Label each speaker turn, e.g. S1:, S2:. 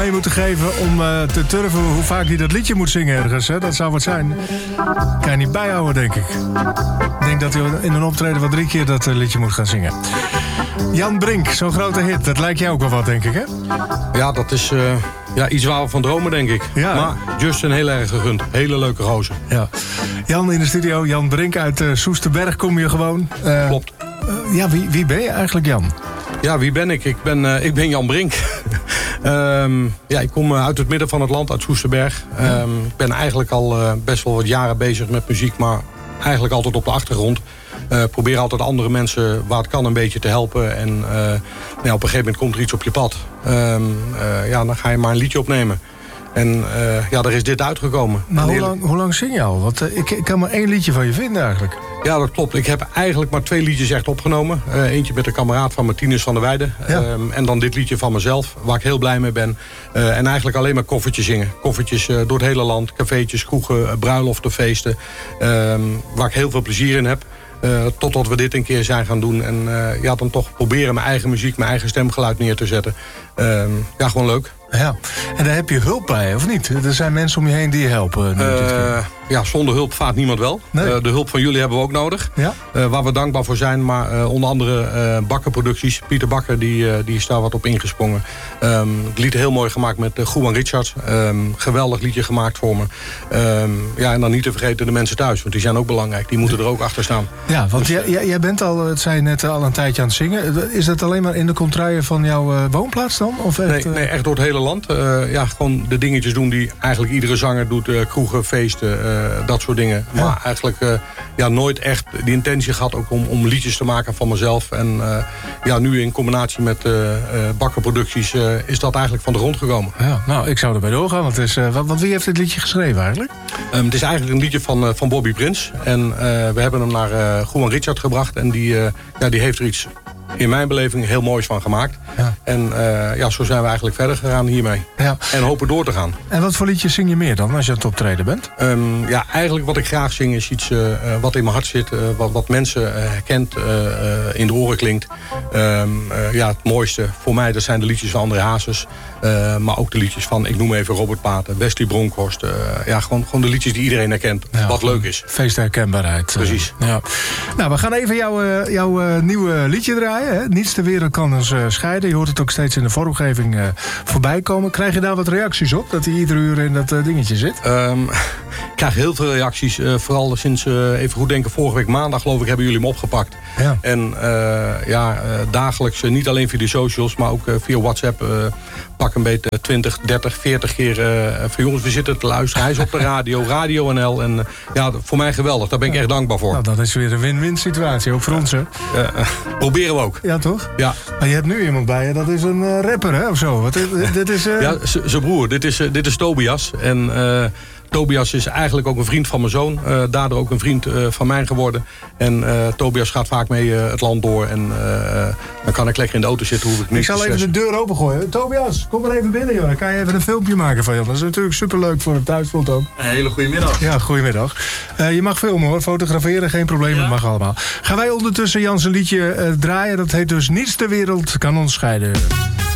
S1: mee moeten geven om te turven hoe vaak hij dat liedje moet zingen ergens. Hè? Dat zou wat zijn. Kan je niet bijhouden, denk ik. Ik denk dat hij in een optreden wel 3 keer dat liedje moet gaan zingen. Jan Brink, zo'n grote hit. Dat lijkt jou ook wel wat, denk ik, hè?
S2: Ja, dat is iets waar we van dromen, denk ik.
S1: Ja.
S2: Maar Justin heel erg gegund. Hele leuke gozer.
S1: Ja. Jan in de studio, Jan Brink uit Soesterberg kom je gewoon.
S2: Klopt.
S1: Wie ben je eigenlijk, Jan?
S2: Ja, wie ben ik? Ik ben Jan Brink. Ik kom uit het midden van het land, uit Soesterberg. Ik ben eigenlijk al best wel wat jaren bezig met muziek, maar eigenlijk altijd op de achtergrond. Probeer altijd andere mensen waar het kan een beetje te helpen. En op een gegeven moment komt er iets op je pad. Dan ga je maar een liedje opnemen. En daar is dit uitgekomen.
S1: Maar hoe lang zing je al? Want ik kan maar 1 liedje van je vinden eigenlijk.
S2: Ja, dat klopt. Ik heb eigenlijk maar 2 liedjes echt opgenomen. Eentje met een kameraad van Martinus van der Weijden.
S1: Ja.
S2: En dan dit liedje van mezelf, waar ik heel blij mee ben. En eigenlijk alleen maar koffertjes zingen. Koffertjes door het hele land. Cafeetjes, kroegen, bruiloften, feesten. Waar ik heel veel plezier in heb. Totdat we dit een keer zijn gaan doen. En dan toch proberen mijn eigen muziek, mijn eigen stemgeluid neer te zetten. Gewoon leuk.
S1: Ja, en daar heb je hulp bij, of niet? Er zijn mensen om je heen die je helpen.
S2: Zonder hulp vaart niemand wel.
S1: Nee.
S2: De hulp van jullie hebben we ook nodig.
S1: Ja?
S2: Waar we dankbaar voor zijn. Maar onder andere Bakkerproducties. Pieter Bakker die is daar wat op ingesprongen. Het lied heel mooi gemaakt met Juan Richard. Geweldig liedje gemaakt voor me. En dan niet te vergeten de mensen thuis. Want die zijn ook belangrijk. Die moeten er ook achter staan. Ja,
S1: want jij bent al, het zei je net, al een tijdje aan het zingen. Is dat alleen maar in de contraien van jouw woonplaats dan? Of echt,
S2: nee, echt door het hele land. Gewoon de dingetjes doen die eigenlijk iedere zanger doet. Kroegen, feesten, dat soort dingen.
S1: Ja.
S2: Maar eigenlijk nooit echt de intentie gehad ook om liedjes te maken van mezelf. En nu in combinatie met Bakkerproducties is dat eigenlijk van de grond gekomen.
S1: Ja, nou, ik zou erbij doorgaan. Want wie heeft dit liedje geschreven eigenlijk?
S2: Het is eigenlijk een liedje van Bobby Prins. En we hebben hem naar Juan Richard gebracht. En die heeft er iets in mijn beleving heel moois van gemaakt. Ja. En zo zijn we eigenlijk verder gegaan hiermee. Ja. En hopen door te gaan.
S1: En wat voor liedjes zing je meer dan als je aan het optreden bent?
S2: Eigenlijk wat ik graag zing is iets wat in mijn hart zit. Wat mensen herkent, in de oren klinkt. Het mooiste voor mij, dat zijn de liedjes van André Hazes. Maar ook de liedjes van, ik noem even Robert Paten, Wesley Bronkhorst. Gewoon de liedjes die iedereen herkent. Ja, wat leuk is.
S1: Feestherkenbaarheid.
S2: Precies.
S1: Ja. Nou, we gaan even jouw nieuwe liedje draaien. Hè? Niets ter wereld kan ons scheiden. Je hoort het ook steeds in de vormgeving voorbij komen. Krijg je daar wat reacties op? Dat hij iedere uur in dat dingetje zit?
S2: Ik krijg heel veel reacties. Vooral sinds, even goed denken, vorige week maandag geloof ik hebben jullie hem opgepakt. Ja. En dagelijks, niet alleen via de socials, maar ook via WhatsApp. Pak een beetje 20, 30, 40 keer van jongens, we zitten te luisteren. Hij is op de radio, Radio NL. En voor mij geweldig. Daar ben ik echt dankbaar voor.
S1: Nou, dat is weer een win-win situatie, ook voor ons, hè?
S2: Proberen we ook.
S1: Ja, toch?
S2: Ja.
S1: Maar je hebt nu iemand bij je, dat is een rapper, hè, of zo? Dit is...
S2: Ja, zijn broer. Dit is Tobias. En Tobias is eigenlijk ook een vriend van mijn zoon. Daardoor ook een vriend van mij geworden. En Tobias gaat vaak mee het land door. En dan kan ik lekker in de auto zitten. Hoef ik niks
S1: te stressen. Ik zal even de deur opengooien. Tobias, kom maar even binnen, joh. Dan kan je even een filmpje maken van je. Dat is natuurlijk superleuk voor het thuisvoelt ook.
S3: Een hele goede middag.
S1: Ja, goedemiddag. Je mag filmen, hoor. Fotograferen, geen probleem. Dat mag allemaal. Gaan wij ondertussen Jan zijn liedje draaien. Dat heet dus Niets ter wereld kan ons scheiden.